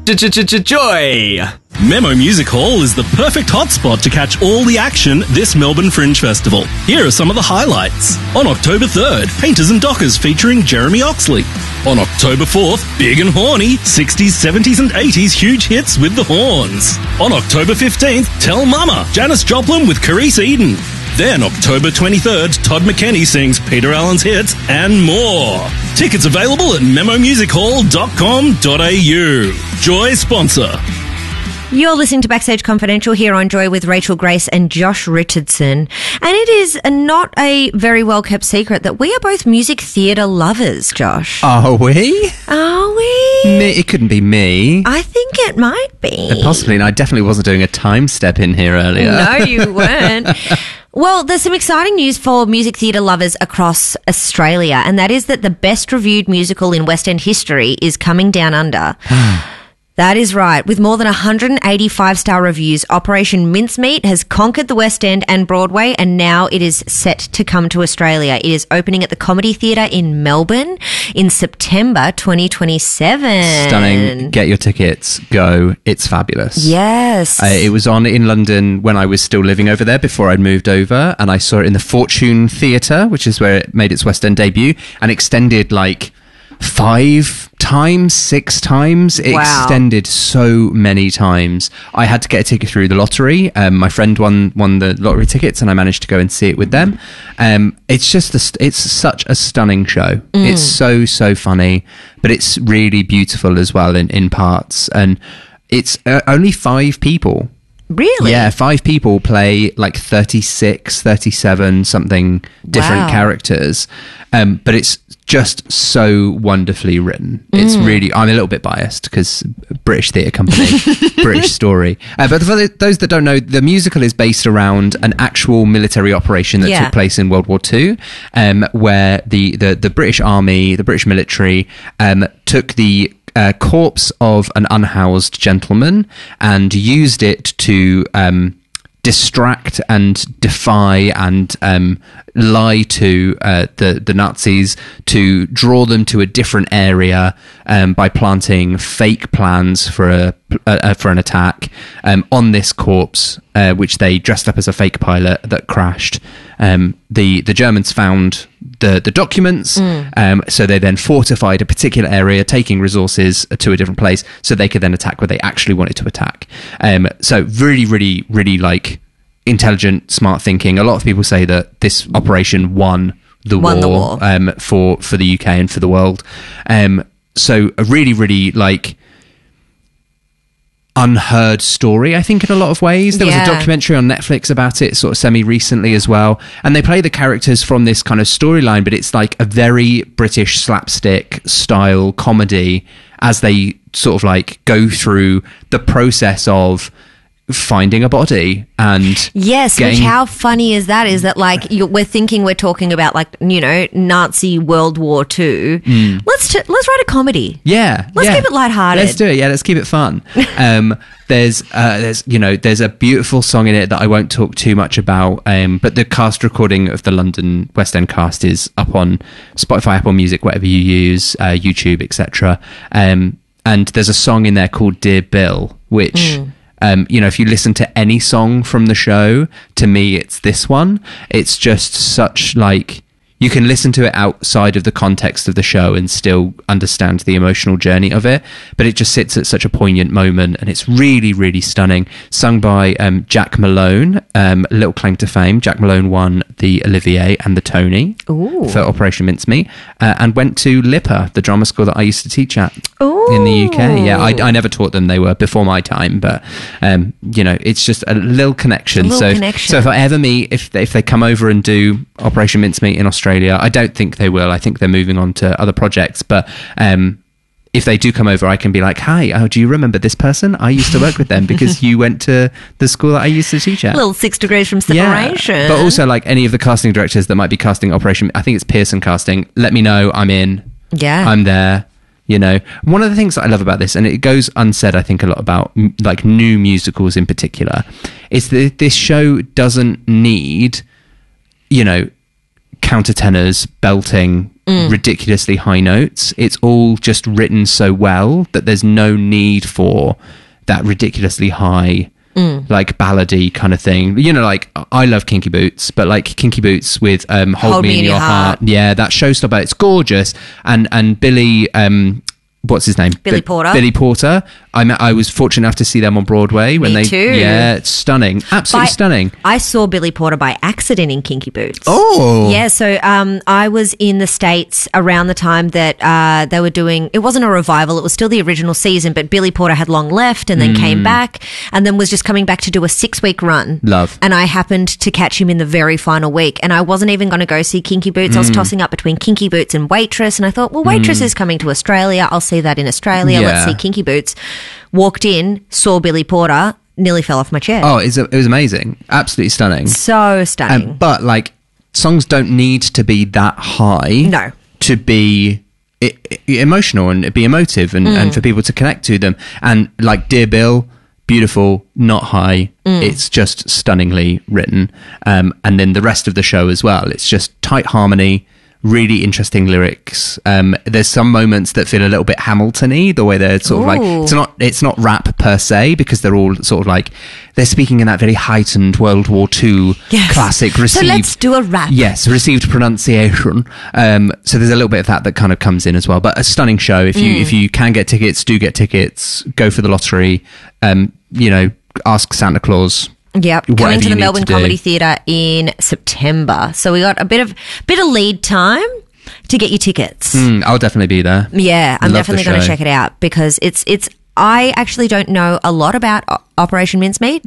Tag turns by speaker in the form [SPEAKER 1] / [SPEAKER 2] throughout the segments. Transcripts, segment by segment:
[SPEAKER 1] Joy!
[SPEAKER 2] Memo Music Hall is the perfect hotspot to catch all the action this Melbourne Fringe Festival. Here are some of the highlights. On October 3rd, Painters and Dockers featuring Jeremy Oxley. On October 4th, Big and Horny, 60s, 70s and 80s huge hits with the Horns. On October 15th, Tell Mama, Janis Joplin with Carice Eden. Then October 23rd, Todd McKenney sings Peter Allen's hits and more. Tickets available at memomusichall.com.au. Joy sponsor.
[SPEAKER 3] You're listening to Backstage Confidential here on Joy with Rachel Grace and Josh Richardson. And it is not a very well-kept secret that we are both music theatre lovers, Josh.
[SPEAKER 1] Are we?
[SPEAKER 3] Are we?
[SPEAKER 1] It couldn't be me.
[SPEAKER 3] I think it might be.
[SPEAKER 1] Possibly, and I definitely wasn't doing a time step in here earlier.
[SPEAKER 3] No, you weren't. Well, there's some exciting news for music theatre lovers across Australia, and that is that the best reviewed musical in West End history is coming down under. That is right. With more than 185-star reviews, Operation Mincemeat has conquered the West End and Broadway, and now it is set to come to Australia. It is opening at the Comedy Theatre in Melbourne in September 2027.
[SPEAKER 1] Stunning. Get your tickets. Go. It's fabulous.
[SPEAKER 3] Yes.
[SPEAKER 1] It was on in London when I was still living over there before I'd moved over, and I saw it in the Fortune Theatre, which is where it made its West End debut, and extended like 5 times, 6 times. It extended so many times. I had to get a ticket through the lottery. My friend won the lottery tickets, and I managed to go and see it with them. It's just it's such a stunning show. It's so funny, but it's really beautiful as well in parts. And it's only 5 people.
[SPEAKER 3] Really?
[SPEAKER 1] Yeah, 5 people play like 36, 37 something different characters. But it's just so wonderfully written. It's really, I'm a little bit biased because British theatre company, British story. But for those that don't know, the musical is based around an actual military operation that took place in World War II, where the British Army, the British military, took the corpse of an unhoused gentleman and used it to distract and defy and lie to the Nazis, to draw them to a different area by planting fake plans for an attack on this corpse, which they dressed up as a fake pilot that crashed. The Germans found the documents, so they then fortified a particular area, taking resources to a different place so they could then attack where they actually wanted to attack. So really, really, really like intelligent, smart thinking. A lot of people say that this operation won the war. For the UK and for the world. So a really, really like unheard story, I think, in a lot of ways. There was a documentary on Netflix about it sort of semi-recently as well, and they play the characters from this kind of storyline, but it's like a very British slapstick style comedy as they sort of like go through the process of finding a body and
[SPEAKER 3] which how funny is that like we're thinking we're talking about like, you know, Nazi World War II. Let's write a comedy. Let's keep it lighthearted.
[SPEAKER 1] Let's do it. Let's keep it fun. There's a beautiful song in it that I won't talk too much about, but the cast recording of the London West End cast is up on Spotify, Apple Music, whatever you use, YouTube, etc. And there's a song in there called Dear Bill, which if you listen to any song from the show, to me, it's this one. It's just such like, you can listen to it outside of the context of the show and still understand the emotional journey of it, but it just sits at such a poignant moment, and it's really, really stunning. Sung by Jack Malone, little claim to fame. Jack Malone won the Olivier and the Tony for Operation Mincemeat, and went to LIPA, the drama school that I used to teach at in the UK. Yeah, I never taught them. They were before my time, but it's just a little connection. So if I ever meet, if they come over and do Operation Mincemeat in Australia, I don't think they will. I think they're moving on to other projects, but if they do come over, I can be like, hi, do you remember this person? I used to work with them because you went to the school that I used to teach at.
[SPEAKER 3] Little 6 degrees from separation.
[SPEAKER 1] Yeah. But also, like, any of the casting directors that might be casting Operation, I think it's Pearson Casting, let me know. I'm in.
[SPEAKER 3] Yeah.
[SPEAKER 1] I'm there. You know, one of the things that I love about this, and it goes unsaid, I think, a lot about like new musicals in particular, is that this show doesn't need, countertenors belting ridiculously high notes. It's all just written so well that there's no need for that ridiculously high like ballady kind of thing. You know, like I love Kinky Boots, but like Kinky Boots with Hold Me in Your Heart. Yeah, that showstopper. It's gorgeous. And Billy what's his name?
[SPEAKER 3] Billy Porter.
[SPEAKER 1] Billy Porter. I was fortunate enough to see them on Broadway when
[SPEAKER 3] Me too.
[SPEAKER 1] Yeah, it's stunning. Absolutely stunning.
[SPEAKER 3] I saw Billy Porter by accident in Kinky Boots.
[SPEAKER 1] Oh.
[SPEAKER 3] Yeah, so I was in the States around the time that they were doing, it wasn't a revival, it was still the original season, but Billy Porter had long left and then came back and then was just coming back to do a 6-week run.
[SPEAKER 1] Love.
[SPEAKER 3] And I happened to catch him in the very final week, and I wasn't even going to go see Kinky Boots. I was tossing up between Kinky Boots and Waitress, and I thought, well, Waitress is coming to Australia. I'll see that in Australia.
[SPEAKER 1] Yeah.
[SPEAKER 3] Let's see Kinky Boots. Walked in, saw Billy Porter, nearly fell off my chair.
[SPEAKER 1] Oh, it was amazing. Absolutely stunning.
[SPEAKER 3] So stunning.
[SPEAKER 1] But like, songs don't need to be that high.
[SPEAKER 3] No.
[SPEAKER 1] To be emotional and be emotive and for people to connect to them. And like Dear Bill, beautiful, not high. It's just stunningly written. And then the rest of the show as well. It's just tight harmony, really interesting lyrics. There's some moments that feel a little bit Hamilton-y, the way they're sort of like, it's not rap per se, because they're all sort of like, they're speaking in that very heightened World War II classic received.
[SPEAKER 3] So let's do a rap.
[SPEAKER 1] Yes, received pronunciation. So there's a little bit of that comes in as well. But a stunning show. If you can get tickets, do get tickets. Go for the lottery. You know, ask Santa Claus.
[SPEAKER 3] Yep, coming to the Melbourne Comedy Theatre in September. So we got a bit of lead time to get your tickets.
[SPEAKER 1] I'll definitely be there.
[SPEAKER 3] Yeah, I'm definitely going to check it out because it's. I actually don't know a lot about Operation Mincemeat,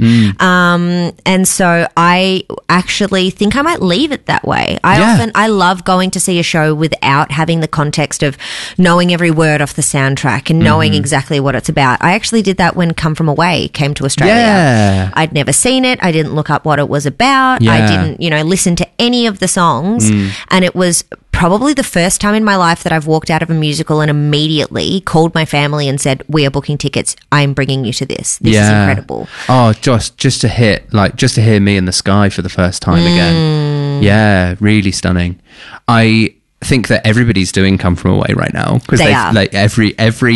[SPEAKER 3] and so I actually think I might leave it that way. I love going to see a show without having the context of knowing every word off the soundtrack and knowing exactly what it's about. I actually did that when Come From Away came to Australia.
[SPEAKER 1] Yeah.
[SPEAKER 3] I'd never seen it. I didn't look up what it was about.
[SPEAKER 1] Yeah.
[SPEAKER 3] I didn't, listen to any of the songs, and it was probably the first time in my life that I've walked out of a musical and immediately called my family and said, "We are booking tickets. I'm bringing you to this. This is incredible."
[SPEAKER 1] Oh, just to hear Me in the Sky for the first time again. Yeah, really stunning. I think that everybody's doing Come From Away right now because
[SPEAKER 3] they are.
[SPEAKER 1] Like every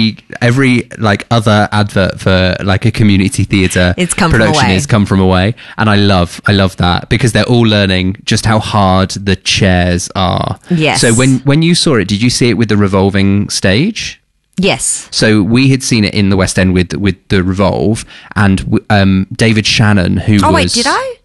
[SPEAKER 1] like other advert for like a community theatre production is Come From Away, and I love that because they're all learning just how hard the chairs are.
[SPEAKER 3] Yes.
[SPEAKER 1] So when you saw it, did you see it with the revolving stage?
[SPEAKER 3] Yes.
[SPEAKER 1] So we had seen it in the West End with the Revolve, and David Shannon, who was...
[SPEAKER 3] Oh, wait, did I?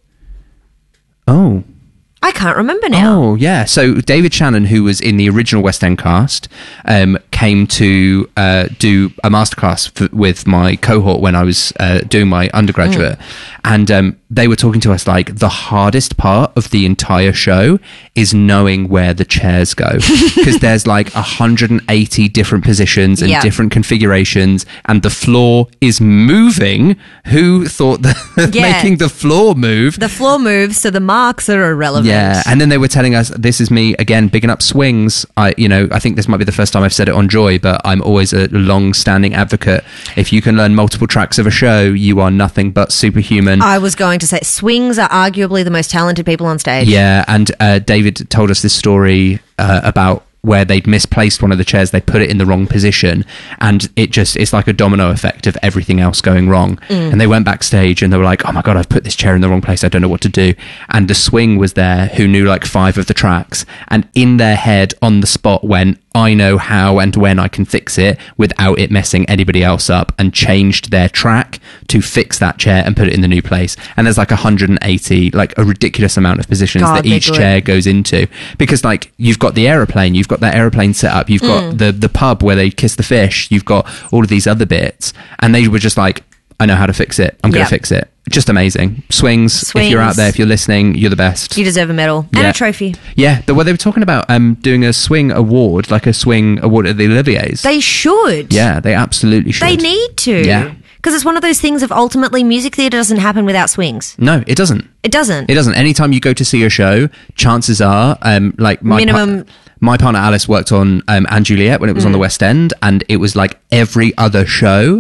[SPEAKER 1] Oh.
[SPEAKER 3] I can't remember now.
[SPEAKER 1] Oh, yeah. So David Shannon, who was in the original West End cast, came to do a masterclass with my cohort when I was doing my undergraduate. And they were talking to us like the hardest part of the entire show is knowing where the chairs go. Because there's like 180 different positions and different configurations, and the floor is moving. Who thought that making the floor move?
[SPEAKER 3] The floor moves, so the marks are irrelevant.
[SPEAKER 1] Yeah, and then they were telling us, this is me, again, bigging up swings. I think this might be the first time I've said it on Joy, but I'm always a long-standing advocate. If you can learn multiple tracks of a show, you are nothing but superhuman.
[SPEAKER 3] I was going to say, swings are arguably the most talented people on stage.
[SPEAKER 1] Yeah, and David told us this story about where they'd misplaced one of the chairs, they put it in the wrong position, and it's like a domino effect of everything else going wrong. And they went backstage and they were like, "Oh my God, I've put this chair in the wrong place. I don't know what to do." And the swing was there, who knew like 5 of the tracks, and in their head on the spot went, "I know how and when I can fix it without it messing anybody else up," and changed their track to fix that chair and put it in the new place. And there's like 180, like a ridiculous amount of positions that each chair goes into, because like you've got the aeroplane, you've got that aeroplane set up, you've got the pub where they kiss the fish, you've got all of these other bits, and they were just like, "I know how to fix it. I'm going to fix it." Just amazing. Swings. If you're out there, if you're listening, you're the best.
[SPEAKER 3] You deserve a medal and a trophy.
[SPEAKER 1] Yeah, they were talking about doing a swing award, like a swing award at the Olivier's.
[SPEAKER 3] They should.
[SPEAKER 1] Yeah, they absolutely should.
[SPEAKER 3] They need to.
[SPEAKER 1] Yeah.
[SPEAKER 3] Because it's one of those things of ultimately music theatre doesn't happen without swings.
[SPEAKER 1] No, it doesn't.
[SPEAKER 3] It doesn't.
[SPEAKER 1] It doesn't. Anytime you go to see a show, chances are, like my partner Alice worked on & Juliet when it was on the West End, and it was like every other show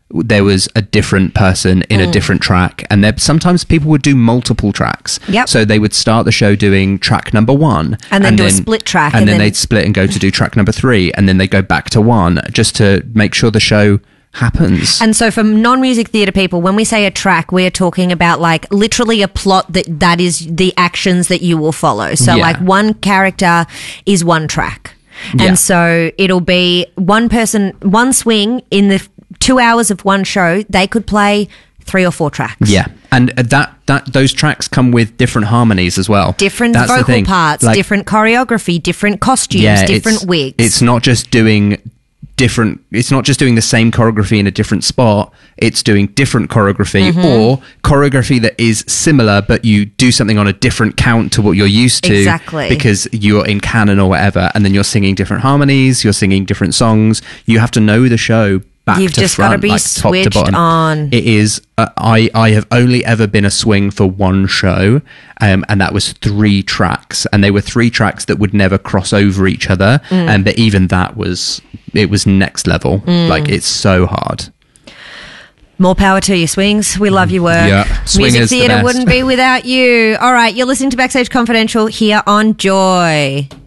[SPEAKER 1] there was a different person in a different track, and sometimes people would do multiple tracks.
[SPEAKER 3] Yep.
[SPEAKER 1] So they would start the show doing track number 1,
[SPEAKER 3] and then do a split track,
[SPEAKER 1] and then they'd split and go to do track number 3, and then they go back to 1 just to make sure the show happens.
[SPEAKER 3] And so for non-music theatre people, when we say a track, we are talking about like literally a plot that is the actions that you will follow. So like one character is one track. And so it'll be one person, one swing in the 2 hours of one show, they could play 3 or 4 tracks.
[SPEAKER 1] Yeah. And those tracks come with different harmonies as well.
[SPEAKER 3] Different vocal parts, like, different choreography, different costumes, different wigs.
[SPEAKER 1] It's not just doing the same choreography in a different spot. It's doing different choreography or choreography that is similar, but you do something on a different count to what you're used to.
[SPEAKER 3] Exactly.
[SPEAKER 1] Because you're in canon or whatever, and then you're singing different harmonies, you're singing different songs. You have to know the show back
[SPEAKER 3] You've
[SPEAKER 1] to
[SPEAKER 3] just
[SPEAKER 1] front,
[SPEAKER 3] got to be
[SPEAKER 1] like top to
[SPEAKER 3] switched
[SPEAKER 1] bottom.
[SPEAKER 3] on.
[SPEAKER 1] It is. I have only ever been a swing for one show, and that was 3 tracks, and they were 3 tracks that would never cross over each other, but even that was next level. Like, it's so hard.
[SPEAKER 3] More power to you, Swings. We love your work.
[SPEAKER 1] Yeah,
[SPEAKER 3] Music theatre wouldn't be without you. All right, you're listening to Backstage Confidential here on Joy.